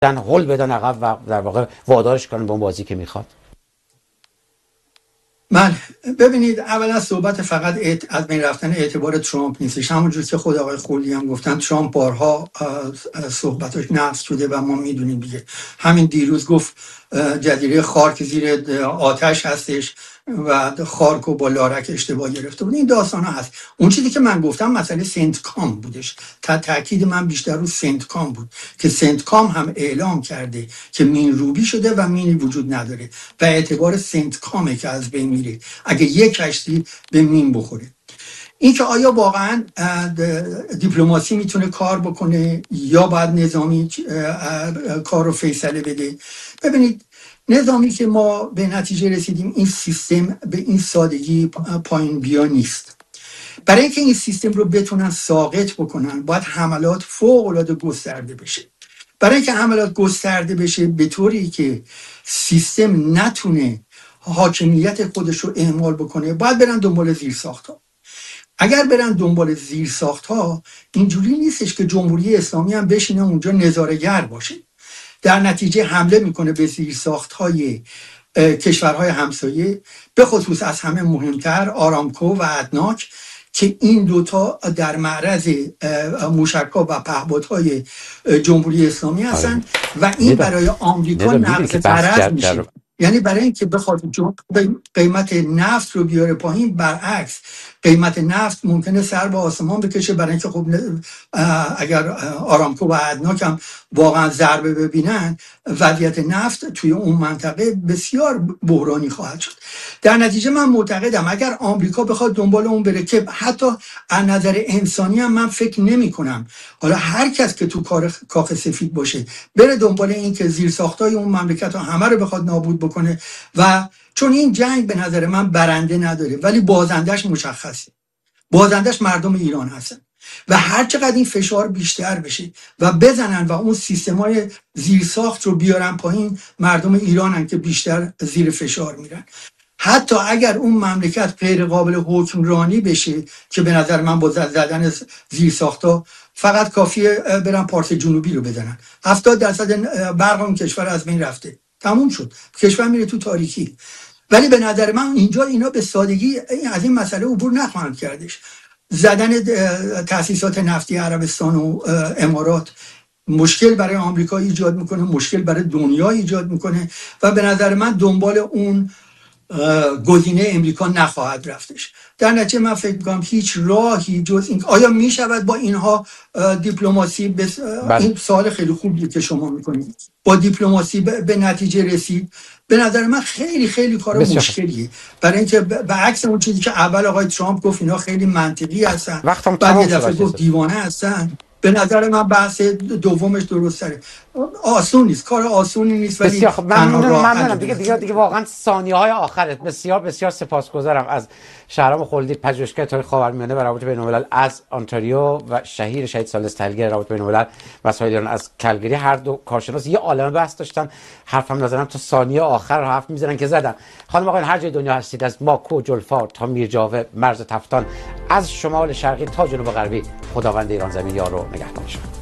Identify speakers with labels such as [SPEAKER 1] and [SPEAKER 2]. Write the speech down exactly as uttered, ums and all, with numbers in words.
[SPEAKER 1] هول بدن عقب و در واقع وادارش کنن به اون بازی که میخواد؟
[SPEAKER 2] من ببینید، اولا صحبت فقط اعت... از بین رفتن اعتبار ترامپ نیستش. همونجور که خود آقای خولدی هم گفتن، ترامپ بارها صحبتاش نقض شده و ما میدونیم دیگه. همین دیروز گفت جزیره خارک زیر آتش هستش و خارک و با لارک اشتباه گرفته بود. این داستان ها هست. اون چیزی که من گفتم مسئله سنت کام بودش. تا تاکید من بیشتر رو سنت کام بود که سنت کام هم اعلام کرده که مین روبی شده و مینی وجود نداره و اعتبار سنت کامه که از بین میره اگه یک کشتی به مین بخوره. این که آیا واقعا دیپلماسی میتونه کار بکنه یا باید نظامی کار رو فیصله بده؟ ببینید، نظامی که ما به نتیجه رسیدیم این سیستم به این سادگی پایین بیا نیست. برای اینکه این سیستم رو بتونن ساقط بکنن باید حملات فوق العاده گسترده بشه. برای اینکه حملات گسترده بشه به طوری که سیستم نتونه حاکمیت خودش رو اعمال بکنه، باید برن دنبال زیرساخت‌ها. اگر برن دنبال زیرساخت‌ها، اینجوری نیستش که جمهوری اسلامی هم بشینه اونجا نظاره‌گر باشه. در نتیجه حمله میکنه به زیرساخت‌های کشورهای همسایه، به خصوص از همه مهمتر آرامکو و ادناک که این دوتا در معرض موشک‌ها و پهپادهای جمهوری اسلامی هستن و این برای آمریکا نقض ضرر میشه. یعنی برای اینکه بخواد قیمت نفت رو بیاره پایین، برعکس قیمت نفت ممکنه سر به آسمان بکشه. برای اینکه خب اگر آرامکو و ادناک هم واقعا ضربه ببینن، وضعیت نفت توی اون منطقه بسیار بحرانی خواهد شد. در نتیجه من معتقدم اگر آمریکا بخواد دنبال اون بره، که حتی از نظر انسانی هم من فکر نمی کنم حالا هر کس که تو کار کاخ سفید باشه بره دنبال این که زیرساختای اون مملکت ها همه رو بخواد نابود بکنه، و چون این جنگ به نظر من برنده نداره ولی بازندش مشخصه. بازندش مردم ایران هستن و هر چقدر این فشار بیشتر بشه و بزنن و اون سیستمای زیرساخت رو بیارن پایین، مردم ایرانن که بیشتر زیر فشار میرن. حتی اگر اون مملکت غیر قابل حکمرانی بشه، که به نظر من با زدن زیرساخت‌ها فقط کافیه برن پارس جنوبی رو بزنن، هفتاد درصد برق اون کشور از بین رفته، تموم شد، کشور میره تو تاریکی. ولی به نظر من اینجا اینا به سادگی از این مسئله عبور نخواهند کردش. زدن تأسیسات نفتی عربستان و امارات مشکل برای آمریکا ایجاد میکنه، مشکل برای دنیا ایجاد میکنه و به نظر من دنبال اون گزینه امریکا نخواهد رفتش. در نتیجه من فکر میکنم هیچ راهی جز این، آیا میشود با اینها دیپلماسی بس... این سوال خیلی خوبیه که شما میکنید، با دیپلماسی به نتیجه رسید؟ به نظر من خیلی خیلی کار مشکلیه، برای اینکه به عکس اون چیزی که اول آقای ترامپ گفت اینا خیلی منطقی هستن، بعد یه دفعه گفت دیوانه هستن. به نظر من بحث دومش درسته. آسون نیست، کار آسونی نیست، ولی
[SPEAKER 1] بسیار خب. ممنونم ممنونم دیگه دیگه دیگه واقعا ثانیه های آخرت. بسیار بسیار سپاسگزارم از شهرام خلدی، پژوهشگر تاریخ خاورمیانه و روابط بین‌الملل از آنتاریو و شهیر شهید سالس تلگر روابط بین‌الملل مسائل ایران از کلگری. هر دو کارشناس یه عالمه بحث داشتن، حرفم نزدم تا ثانیه آخر حرف میزنن که زدن. خانم آقایان هر جای دنیا هستید، از ماکو جلفا تا میرجاوه مرز تفتان، از شمال شرقی تا جنوب غربی، خداوند ایران زمین یار و نگهدار شما.